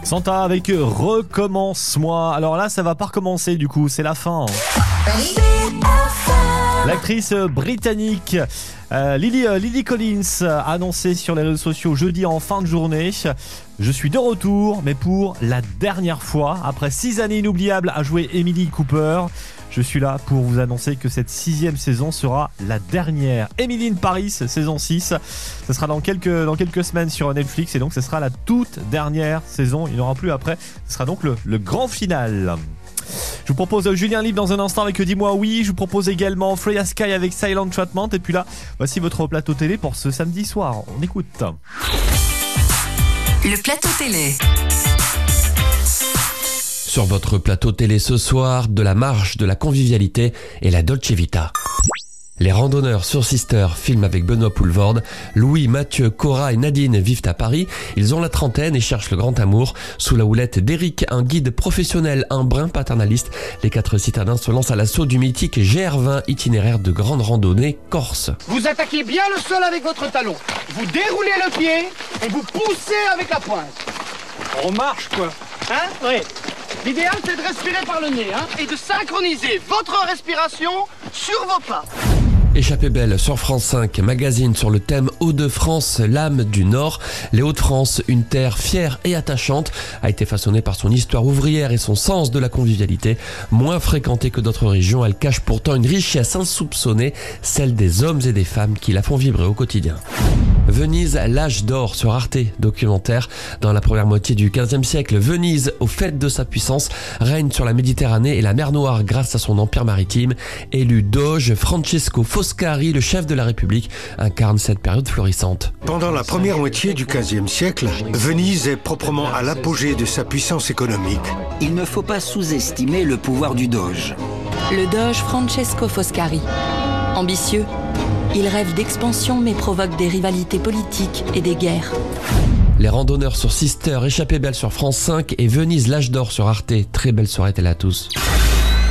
Santa avec Recommence-moi. Alors là, ça va pas recommencer du coup, c'est la fin. L'actrice britannique Lily Collins a annoncé sur les réseaux sociaux jeudi en fin de journée: je suis de retour, mais pour la dernière fois. Après 6 années inoubliables à jouer Emily Cooper, je suis là pour vous annoncer que cette 6e saison sera la dernière. Emily in Paris, saison 6. Ce sera dans quelques semaines sur Netflix, et donc ce sera la toute dernière saison. Il n'y en aura plus après. Ce sera donc le grand final. Je vous propose Julien Libre dans un instant avec Dis-moi oui. Je vous propose également Freya Sky avec Silent Treatment. Et puis là, voici votre plateau télé pour ce samedi soir. On écoute. Le plateau télé. Sur votre plateau télé ce soir, de la marche, de la convivialité et la Dolce Vita. Les randonneurs sur Sister, film avec Benoît Poulvorde. Louis, Mathieu, Cora et Nadine vivent à Paris. Ils ont la trentaine et cherchent le grand amour. Sous la houlette d'Éric, un guide professionnel, un brin paternaliste, les 4 citadins se lancent à l'assaut du mythique GR20, itinéraire de grande randonnée corse. Vous attaquez bien le sol avec votre talon. Vous déroulez le pied et vous poussez avec la pointe. On marche quoi. Hein? Oui. L'idéal c'est de respirer par le nez et de synchroniser votre respiration sur vos pas. Échappée belle sur France 5, magazine sur le thème Hauts-de-France, l'âme du Nord. Les Hauts-de-France, une terre fière et attachante, a été façonnée par son histoire ouvrière et son sens de la convivialité. Moins fréquentée que d'autres régions, elle cache pourtant une richesse insoupçonnée, celle des hommes et des femmes qui la font vibrer au quotidien. Venise, l'âge d'or sur Arte, documentaire. Dans la première moitié du XVe siècle, Venise, au fait de sa puissance, règne sur la Méditerranée et la mer Noire grâce à son empire maritime. Élu doge, Francesco Foscari, le chef de la République, incarne cette période florissante. Pendant la première moitié du XVe siècle, Venise est proprement à l'apogée de sa puissance économique. Il ne faut pas sous-estimer le pouvoir du doge. Le doge Francesco Foscari. Ambitieux, il rêve d'expansion mais provoque des rivalités politiques et des guerres. Les randonneurs sur Sister, Échappée belle sur France 5 et Venise, l'âge d'or sur Arte. Très belle soirée à tous.